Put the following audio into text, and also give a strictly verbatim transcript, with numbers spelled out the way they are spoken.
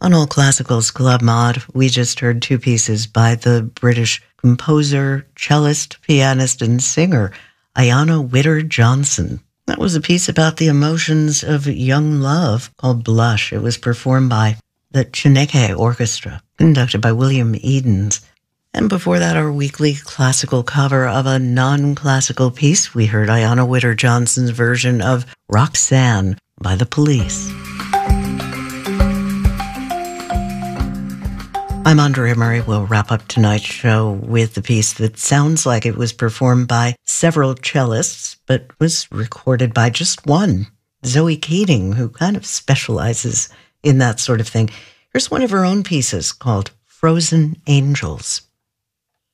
On All Classicals Club Mod, we just heard two pieces by the British composer, cellist, pianist, and singer, Ayanna Whitter-Johnson. That was a piece about the emotions of young love called Blush. It was performed by the Chineke Orchestra, conducted by William Edens. And before that, our weekly classical cover of a non-classical piece, we heard Ayanna Whitter-Johnson's version of Roxanne by The Police. I'm Andrea Murray. We'll wrap up tonight's show with the piece that sounds like it was performed by several cellists, but was recorded by just one, Zoe Keating, who kind of specializes in that sort of thing. Here's one of her own pieces called Frozen Angels.